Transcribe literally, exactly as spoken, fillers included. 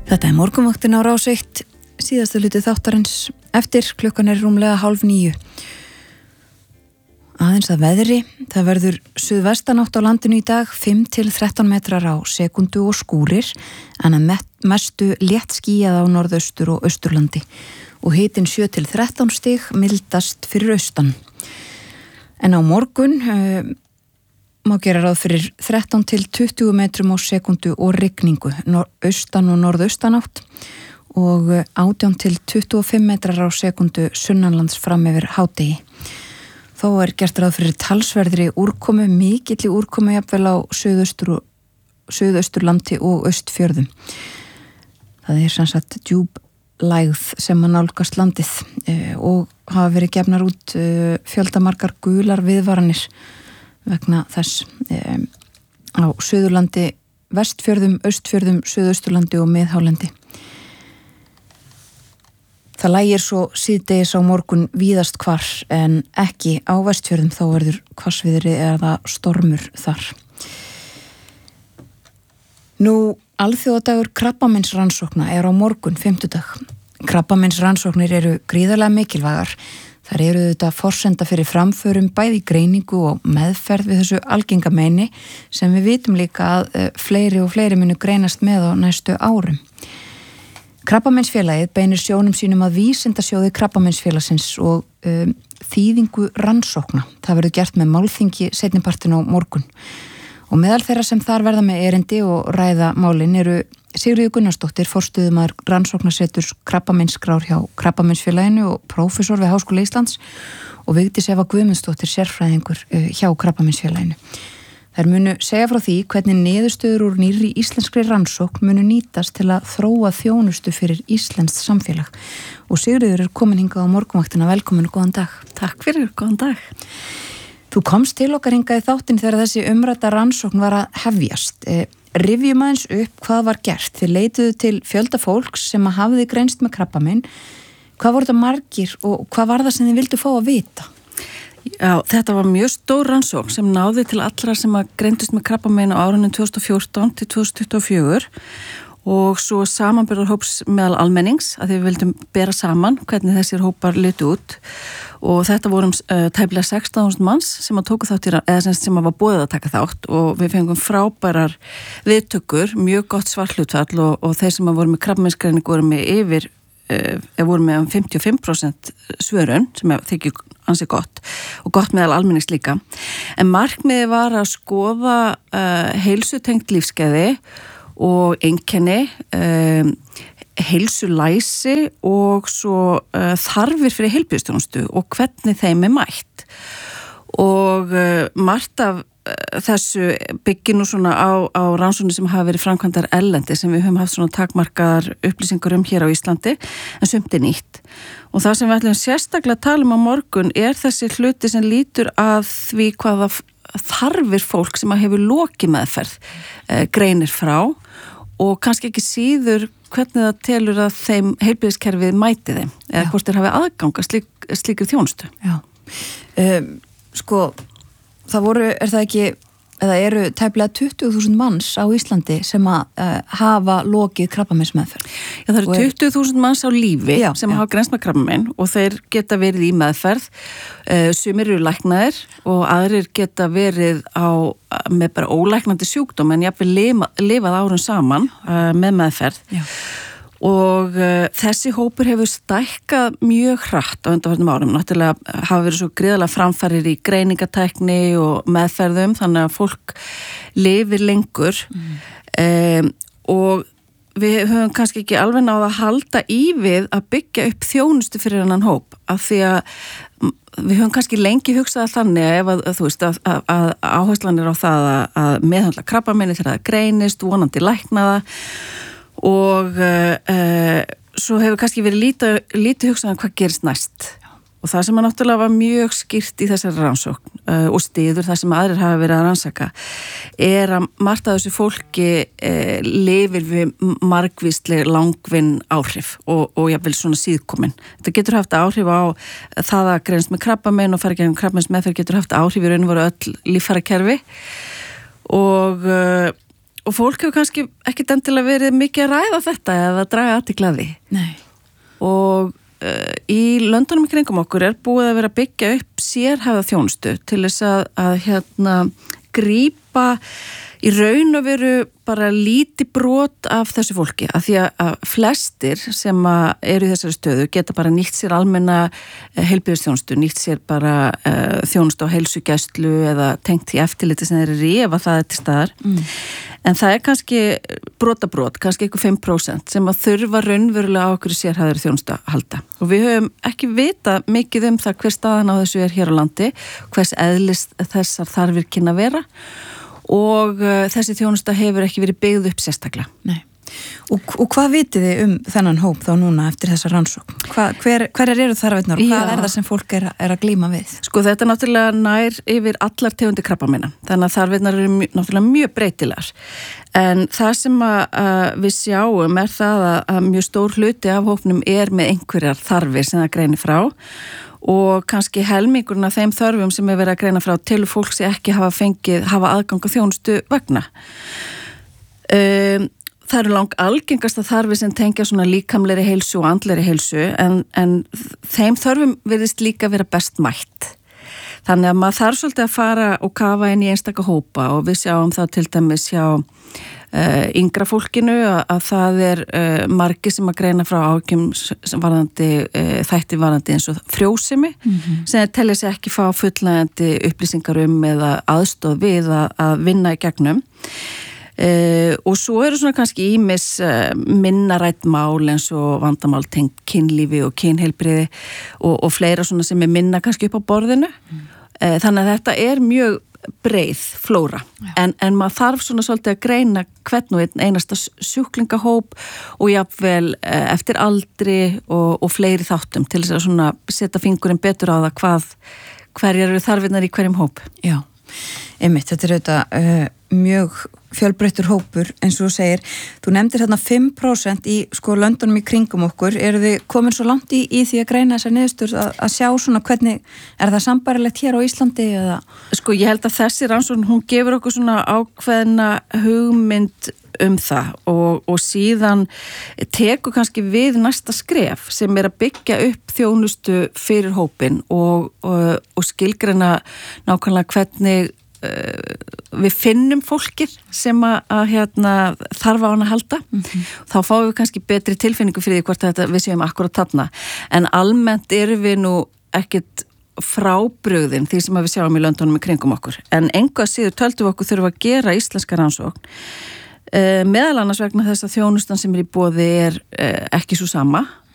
Þetta er morgunvaktin á Rás eitt, síðasta hluti þáttarins eftir, klukkan er rúmlega hálf níu. Aðeins að veðri, það verður suðvestanátt á landinu í dag, fimm til þrettán metrar á sekundu og skúrir, en að mestu létt skýjað á norðaustur og austurlandi og hitinn sjö til þrettán stig mildast fyrir austan. En á morgun uh, má gera ráð fyrir þrettán til tuttugu metrum á sekundu og rigningu, austan og norðaustanátt og átján til tuttugu og fimm metrar á sekundu sunnanlands fram yfir hádegi. Þó er gert ráð fyrir talsverðri úrkomu, mikilli úrkomu jafnvel á suðaustur, suðausturlandi og austfjörðum. Það er sem sagt djúp lægð sem að nálgast landið eh, og hafa verið gefnar út eh, fjöldamargar gular viðvaranir vegna þess eh, á Suðurlandi, Vestfjörðum, Austfjörðum, Suðausturlandi og Miðhálendi. Það lægir svo síðdegis á morgun víðast hvar en ekki á Vestfjörðum, þá verður hvassviðri eða stormur þar. Nú, alþjóðadagur krabbameinsrannsókna er á morgun, fimmtudag. Krabbameinsrannsóknir eru gríðarlega mikilvægar. Þar eru þetta forsenda fyrir framförum bæði greiningu og meðferð við þessu algenga meini sem við vitum líka að fleiri og fleiri munu greinast með á næstu árum. Krabbameinsfélagið beinir sjónum sínum að vísindasjóði Krabbameinsfélagsins og um, þýðingu rannsókna. Það verður gert með málþingi seinnipartin á morgun. Og meðal þeirra sem þar verða með erindi og ræða málin eru Sigríður Gunnarsdóttir, forstöðumaður rannsóknarseturs krabbameinskrár hjá Krabbameinsfélaginu og prófessor við Háskóla Íslands og Vigdís Eva Guðmundsdóttir, sérfræðingur hjá Krabbameinsfélaginu. Þær munu segja frá því hvernig niðurstöður úr nýrri íslenskri rannsókn munu nýtast til að þróa þjónustu fyrir íslenskt samfélag. Og Sigríður er komin hingað á morgunvaktina, velkomin og góðan dag. Takk fyrir, góðan dag. Þú komst til okkar hingað í þáttinn þegar þessi umrædda rannsókn var að hefjast. Rifjum aðeins upp hvað var gert. Þið leituðu til fjölda fólks sem að hafði greinst með krabbamein. Hvað voru þetta margir og hvað var það sem þið vildu fá að vita? Já, þetta var mjög stór rannsókn sem náði til allra sem að greindust með krabbamein á árunum tvö þúsund og fjórtán til tvö þúsund tuttugu og fjögur og svo samanburðarhóps meðal almennings að við vildum bera saman hvernig þessir hópar litu út og þetta vorum uh, tæplega sextán þúsund manns sem að tóku þátt í, eða sem, sem að var boðið að taka þátt og við fengum frábærar viðtökur, mjög gott svarhlutfall og, og þeir sem að voru með krabbameinsgreiningu voru með yfir, uh, voru með um fimmtíu og fimm prósent svörun sem þykir ansi gott og gott meðal almennings líka. En markmiði var að skoða uh, heilsutengt lífsgæði og einkenni, um, heilsulæsi og svo uh, þarfir fyrir heilbrigðisþjónustu og hvernig þeim er mætt. Og uh, margt af uh, þessu byggir nú svona á, á rannsóknir sem hafa verið framkvæmdar erlendi sem við höfum haft svona takmarkaðar upplýsingar um hér á Íslandi en sumt er nýtt. Og það sem við ætlum sérstaklega að tala um á morgun er þessi hluti sem lítur að því hvaða þarfir fólk sem að hefur lokið meðferð uh, greinir frá og kannski ekki síður hvernig það telur að þeim heilbrigðiskerfið mæti þeim eða hvort þeir hafi aðganga slík, slíkir þjónustu. Já, um, sko, það voru, er það ekki, eða eru tæplega tuttugu þúsund manns á Íslandi sem að uh, hafa lokið krabbameinsmeðferð. Já, það eru tuttugu þúsund manns á lífi já, sem já. hafa greinst með krabbamein og þeir geta verið í meðferð, uh, sumir eru læknaðir og aðrir geta verið á, með bara ólæknandi sjúkdóm en jafnvel lifa, lifað árun saman uh, með meðferð. Já. Og uh, þessi hópur hefur stækkað mjög hratt á undanfarnum árum. Náttúrulega hafa verið svo gríðarlega framfarir í greiningatækni og meðferðum þannig að fólk lifir lengur mm. um, og við höfum kannski ekki alveg náð að halda í við að byggja upp þjónustu fyrir hennan hóp af því að við höfum kannski lengi hugsað þannig ef að, þú veist, að, að, að áherslan er á það að, að meðhandla krabbameini þegar það greinist, vonandi læknaða og uh, svo hefur kannski verið lítið, lítið hugsað um hvað gerist næst og það sem að náttúrulega var mjög skýrt í þessari rannsókn uh, og stiður það sem aðrir hafa verið að rannsaka er að margt af þessu fólki uh, lifir við margvísleg langvinn áhrif og, og jafnvel svona síðkomin. Þetta getur haft áhrif á það að greinast með krabbamein og fara gegn krabbameinsmeðferð getur haft áhrif í raun og veru öll líffærakerfi og uh, og fólk hefur kannski ekki endilega verið mikið að ræða þetta eða að draga athygli að því. Nei. Og uh, í löndunum í kringum okkur er búið að vera að byggja upp sérhæfða þjónustu til þess að, að hérna grípa í raun og veru bara lítið brot af þessu fólki, af því að flestir sem að eru í þessari stöðu geta bara nýtt sér almenna heilbrigðisþjónustu, nýtt sér bara uh, þjónustu á heilsugæslu eða tengt í eftirliti sem þeir eru í ef að það er til staðar. Mm. En það er kannski brotabrót, kannski eitthvað fimm prósent sem að þurfa raunverulega á okkur sérhæðari þjónustu að halda. Og við höfum ekki vita mikið um það hver staðan á þessu er hér á landi, hvers eðlist þessar þarfir kynna vera. Og uh, þessi þjónusta hefur ekki verið byggð upp sérstaklega. Nei. Og, og hvað vitið þið um þennan hóp þá núna eftir þessa rannsókn? Hva, hver, hverjar eru þarfirnar og hvað Já. er það sem fólk er, er að glíma við? Sko þetta er náttúrulega nær yfir allar tegundir krabbameina. Þannig að þarfirnar eru mjö, náttúrulega mjög breytilegar. En það sem að, að við sjáum er það að, að mjög stór hluti af hópnum er með einhverjar þarfir sem það greinir frá. Og kannski helmingurinn af þeim þörfum sem er verið að greina frá til fólk sem ekki hafa fengið, hafa aðgang á þjónustu vegna. Um, það eru lang algengasta þarfi sem tengja svona líkamlegri heilsu og andlegri heilsu en, en þeim þörfum virðist líka vera best mætt. Þannig að maður þarf svolítið að fara og kafa inn í einstaka hópa og við sjáum það til dæmis hjá Uh, yngra fólkinu að, að það er uh, margir sem að greina frá ákjum varðandi, uh, þætti varðandi eins og frjósemi mm-hmm. sem telja sér ekki fá fullnægjandi upplýsingar um eða aðstoð við að, að vinna í gegnum uh, og svo eru svona kannski ímis uh, minnarætt mál eins og vandamál tengt kynlífi og kynheilbrigði og, og fleira svona sem er minna kannski upp á borðinu mm. uh, þannig að þetta er mjög breið flóra en, en maður þarf svona svolítið að greina hvern og einn einasta sjúklingahóp og jafnvel eftir aldri og, og fleiri þáttum til þess að svona setja fingurinn betur á það hvað hverjar eru þarfinnar í hverjum hóp. Já, einmitt, þetta er auðvitað uh, mjög fjölbreyttur hópur eins og þú segir. Þú nefndir þarna fimm prósent í sko löndunum í kringum okkur. Eru þið komin svo langt í, í því að greina þessar niðurstöður að, að sjá svona hvernig, er það sambarilegt hér á Íslandi eða? Sko ég held að þessi rannsókn, hún gefur okkur svona ákveðna hugmynd um það og, og síðan tekur kannski við næsta skref sem er að byggja upp þjónustu fyrir hópin og, og, og skilgreina nákvæmlega hvernig við finnum fólkir sem að, að hérna, þarf á hann að halda mm-hmm. þá fáum við kannski betri tilfinningu fyrir því hvort þetta við séum akkurat þarna en almennt erum við nú ekkit frábrugðin því sem við sjáum í löndunum í kringum okkur en engu að síður töldum við okkur þurfa að gera íslenska rannsókn uh, meðal annars vegna þess að þjónustan sem er í boði er uh, ekki svo sama